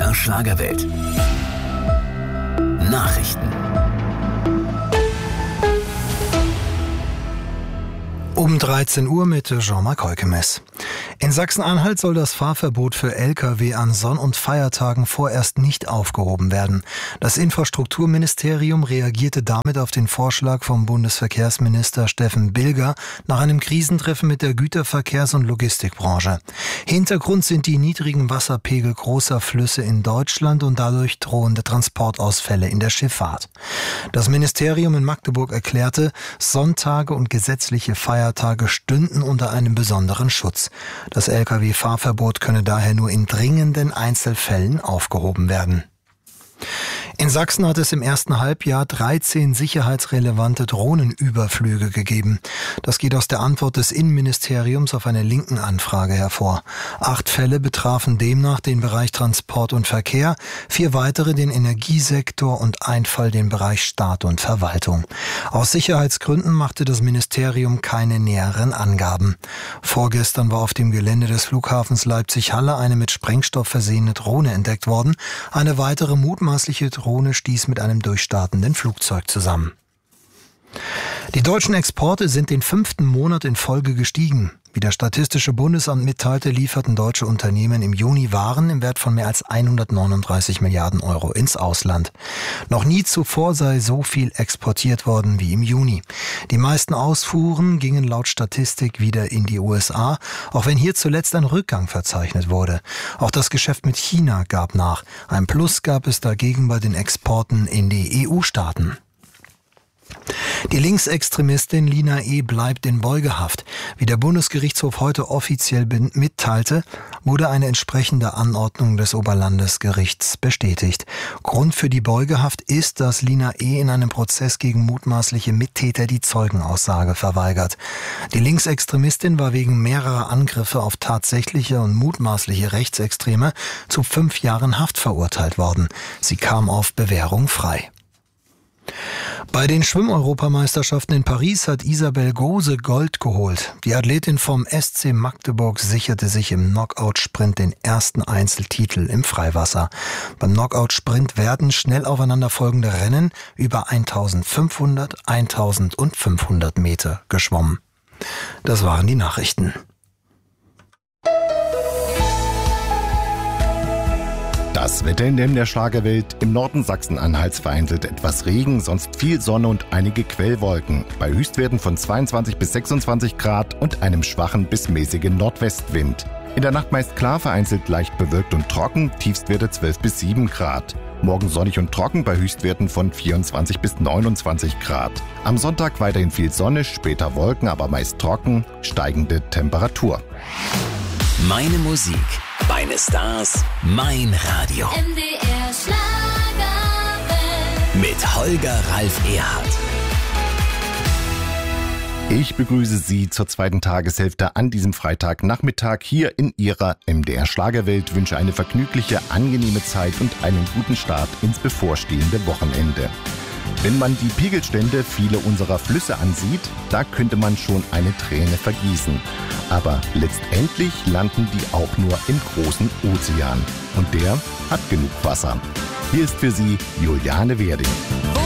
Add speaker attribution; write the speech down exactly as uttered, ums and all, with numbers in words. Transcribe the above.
Speaker 1: der Schlagerwelt. Nachrichten.
Speaker 2: Um dreizehn Uhr mit Jean-Marc Heukemes. In Sachsen-Anhalt soll das Fahrverbot für L K W an Sonn- und Feiertagen vorerst nicht aufgehoben werden. Das Infrastrukturministerium reagierte damit auf den Vorschlag vom Bundesverkehrsminister Steffen Bilger nach einem Krisentreffen mit der Güterverkehrs- und Logistikbranche. Hintergrund sind die niedrigen Wasserpegel großer Flüsse in Deutschland und dadurch drohende Transportausfälle in der Schifffahrt. Das Ministerium in Magdeburg erklärte, Sonntage und gesetzliche Feiertage stünden unter einem besonderen Schutz. Das L K W-Fahrverbot könne daher nur in dringenden Einzelfällen aufgehoben werden. In Sachsen hat es im ersten Halbjahr dreizehn sicherheitsrelevante Drohnenüberflüge gegeben. Das geht aus der Antwort des Innenministeriums auf eine Linken-Anfrage hervor. Acht Fälle betrafen demnach den Bereich Transport und Verkehr, vier weitere den Energiesektor und ein Fall den Bereich Staat und Verwaltung. Aus Sicherheitsgründen machte das Ministerium keine näheren Angaben. Vorgestern war auf dem Gelände des Flughafens Leipzig-Halle eine mit Sprengstoff versehene Drohne entdeckt worden. Eine weitere mutmaßliche Drohne Drohne stieß mit einem durchstartenden Flugzeug zusammen. Die deutschen Exporte sind den fünften Monat in Folge gestiegen. Wie das Statistische Bundesamt mitteilte, lieferten deutsche Unternehmen im Juni Waren im Wert von mehr als hundertneununddreißig Milliarden Euro ins Ausland. Noch nie zuvor sei so viel exportiert worden wie im Juni. Die meisten Ausfuhren gingen laut Statistik wieder in die U S A, auch wenn hier zuletzt ein Rückgang verzeichnet wurde. Auch das Geschäft mit China gab nach. Ein Plus gab es dagegen bei den Exporten in die E U-Staaten. Die Linksextremistin Lina E. bleibt in Beugehaft. Wie der Bundesgerichtshof heute offiziell mitteilte, wurde eine entsprechende Anordnung des Oberlandesgerichts bestätigt. Grund für die Beugehaft ist, dass Lina E. in einem Prozess gegen mutmaßliche Mittäter die Zeugenaussage verweigert. Die Linksextremistin war wegen mehrerer Angriffe auf tatsächliche und mutmaßliche Rechtsextreme zu fünf Jahren Haft verurteilt worden. Sie kam auf Bewährung frei. Bei den Schwimmeuropameisterschaften in Paris hat Isabel Gose Gold geholt. Die Athletin vom S C Magdeburg sicherte sich im Knockout-Sprint den ersten Einzeltitel im Freiwasser. Beim Knockout-Sprint werden schnell aufeinanderfolgende Rennen über eintausendfünfhundert, eintausendfünfhundert Meter geschwommen. Das waren die Nachrichten.
Speaker 3: Das Wetter in der Schlagerwelt: im Norden Sachsen-Anhalts vereinzelt etwas Regen, sonst viel Sonne und einige Quellwolken. Bei Höchstwerten von zweiundzwanzig bis sechsundzwanzig Grad und einem schwachen bis mäßigen Nordwestwind. In der Nacht meist klar, vereinzelt leicht bewölkt und trocken, Tiefstwerte zwölf bis sieben Grad. Morgen sonnig und trocken bei Höchstwerten von vierundzwanzig bis neunundzwanzig Grad. Am Sonntag weiterhin viel Sonne, später Wolken, aber meist trocken, steigende Temperatur.
Speaker 1: Meine Musik, meine Stars, mein Radio.
Speaker 4: M D R Schlagerwelt.
Speaker 1: Mit Holger Ralf Erhardt.
Speaker 3: Ich begrüße Sie zur zweiten Tageshälfte an diesem Freitagnachmittag hier in Ihrer M D R Schlagerwelt, wünsche eine vergnügliche, angenehme Zeit und einen guten Start ins bevorstehende Wochenende. Wenn man die Pegelstände vieler unserer Flüsse ansieht, da könnte man schon eine Träne vergießen. Aber letztendlich landen die auch nur im großen Ozean. Und der hat genug Wasser. Hier ist für Sie Juliane Werding.